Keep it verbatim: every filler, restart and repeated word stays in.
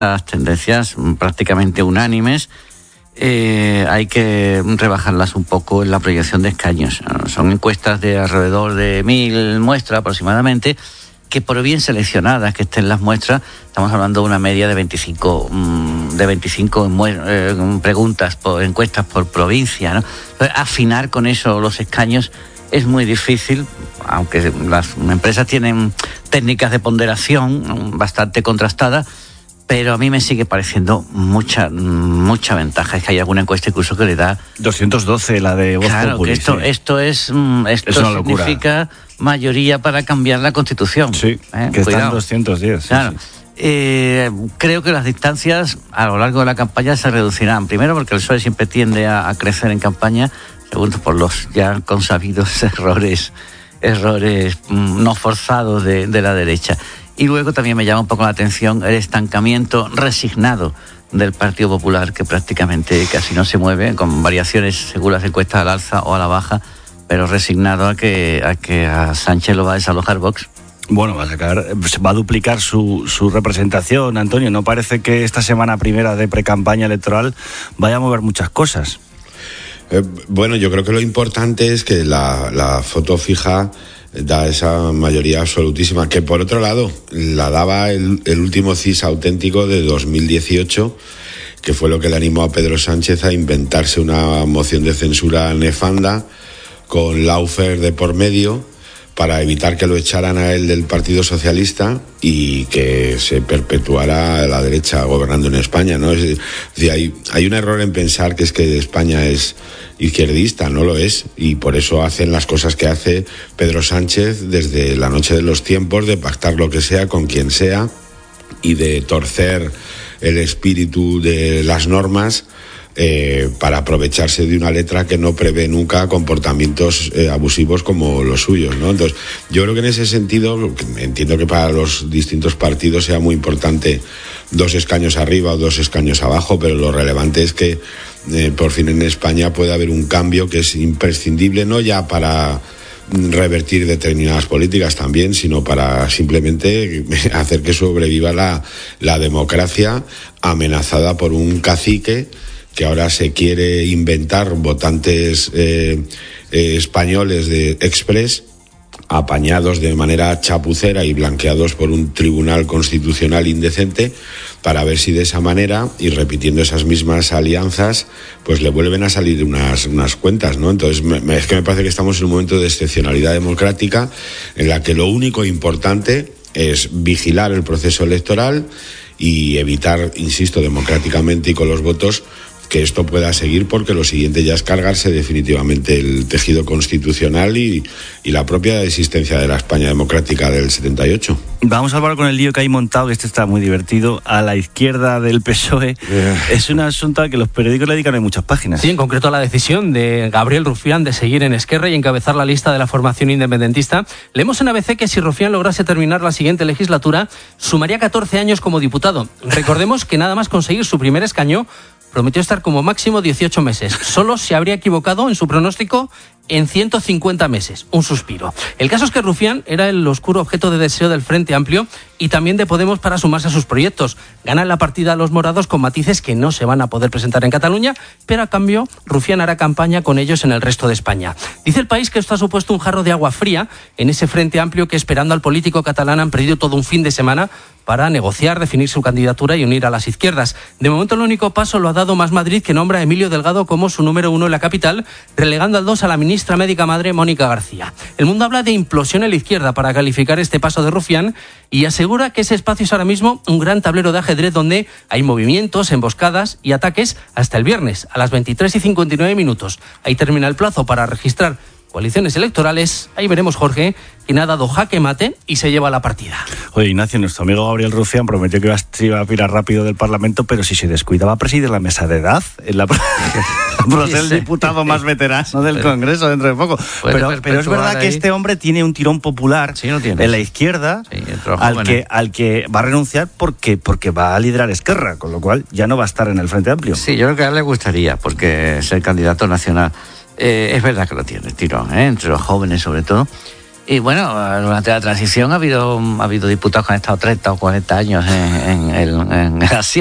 las tendencias prácticamente unánimes, eh, hay que rebajarlas un poco en la proyección de escaños. Son encuestas de alrededor de mil muestras aproximadamente, que por bien seleccionadas que estén las muestras, estamos hablando de una media de veinticinco, de veinticinco eh, preguntas, por encuestas por provincia, ¿no? Entonces, afinar con eso los escaños es muy difícil, aunque las empresas tienen técnicas de ponderación bastante contrastadas, pero a mí me sigue pareciendo mucha mucha ventaja. Es que hay alguna encuesta incluso que le da doscientos doce, la de Voz Claro, Populi, que esto, sí. esto es esto es una locura. Significa mayoría para cambiar la Constitución. Sí, ¿eh? que Cuidado. están doscientos diez. Claro. Sí, sí. Eh, creo que las distancias a lo largo de la campaña se reducirán. Primero porque el P S O E siempre tiende a, a crecer en campaña. Segundo por los ya consabidos errores errores mmm, no forzados de, de la derecha. Y luego también me llama un poco la atención el estancamiento resignado del Partido Popular, que prácticamente casi no se mueve, con variaciones según las encuestas al alza o a la baja, pero resignado a que a, que a Sánchez lo va a desalojar Vox. Bueno, va a sacar, va a duplicar su, su representación, Antonio. ¿No parece que esta semana primera de precampaña electoral vaya a mover muchas cosas? Eh, bueno, yo creo que lo importante es que la, la foto fija da esa mayoría absolutísima, que por otro lado la daba el, el último C I S auténtico de dos mil dieciocho, que fue lo que le animó a Pedro Sánchez a inventarse una moción de censura nefanda con Lawfare de por medio para evitar que lo echaran a él del Partido Socialista y que se perpetuara la derecha gobernando en España, ¿no? Es decir, hay, hay un error en pensar que es que España es izquierdista, no lo es, y por eso hacen las cosas que hace Pedro Sánchez desde la noche de los tiempos, de pactar lo que sea con quien sea y de torcer el espíritu de las normas Eh, para aprovecharse de una letra que no prevé nunca comportamientos eh, abusivos como los suyos, ¿no? Entonces, yo creo que en ese sentido, entiendo que para los distintos partidos sea muy importante dos escaños arriba o dos escaños abajo, pero lo relevante es que eh, por fin en España puede haber un cambio que es imprescindible, no ya para revertir determinadas políticas también, sino para simplemente hacer que sobreviva la, la democracia amenazada por un cacique que ahora se quiere inventar votantes eh, eh, españoles de Express, apañados de manera chapucera y blanqueados por un tribunal constitucional indecente, para ver si de esa manera, y repitiendo esas mismas alianzas, pues le vuelven a salir unas, unas cuentas, ¿no? Entonces, me, es que me parece que estamos en un momento de excepcionalidad democrática en la que lo único importante es vigilar el proceso electoral y evitar, insisto, democráticamente y con los votos, que esto pueda seguir, porque lo siguiente ya es cargarse definitivamente el tejido constitucional y, y la propia existencia de la España democrática del setenta y ocho. Vamos a hablar con el lío que hay montado, que este está muy divertido, a la izquierda del P S O E. Yeah. Es un asunto al que los periódicos le dedican muchas páginas. Sí, en concreto a la decisión de Gabriel Rufián de seguir en Esquerra y encabezar la lista de la formación independentista. Leemos en A B C que si Rufián lograse terminar la siguiente legislatura, sumaría catorce años como diputado. Recordemos que nada más conseguir su primer escaño, prometió estar como máximo dieciocho meses. Solo se habría equivocado en su pronóstico en ciento cincuenta meses. Un suspiro. El caso es que Rufián era el oscuro objeto de deseo del Frente Amplio y también de Podemos para sumarse a sus proyectos. Ganan la partida a los morados con matices que no se van a poder presentar en Cataluña, pero a cambio Rufián hará campaña con ellos en el resto de España. Dice El País que esto ha supuesto un jarro de agua fría en ese Frente Amplio que, esperando al político catalán, han perdido todo un fin de semana para negociar, definir su candidatura y unir a las izquierdas. De momento el único paso lo ha dado Más Madrid, que nombra a Emilio Delgado como su número uno en la capital, relegando al dos a la ministra médica madre Mónica García. El Mundo habla de implosión en la izquierda para calificar este paso de Rufián y asegura que ese espacio es ahora mismo un gran tablero de ajedrez donde hay movimientos, emboscadas y ataques hasta el viernes a las veintitrés y cincuenta y nueve minutos. Ahí termina el plazo para registrar coaliciones electorales. Ahí veremos, Jorge, quien ha dado jaque mate y se lleva la partida. Oye, Ignacio, nuestro amigo Gabriel Rufián prometió que iba a, iba a pirar rápido del Parlamento, pero si se descuida va a presidir la mesa de edad, en la, por ser el diputado más veterano del Congreso dentro de poco. Pero, pero es verdad que este hombre tiene un tirón popular sí, no en la izquierda sí, al, que, al que va a renunciar porque, porque va a liderar Esquerra, con lo cual ya no va a estar en el Frente Amplio. Sí, yo creo que a él le gustaría, porque ser candidato nacional. Eh, es verdad que lo tiene, tirón, ¿eh? Entre los jóvenes sobre todo. Y bueno, durante la transición ha habido ha habido diputados que han estado treinta o cuarenta años en, en el en el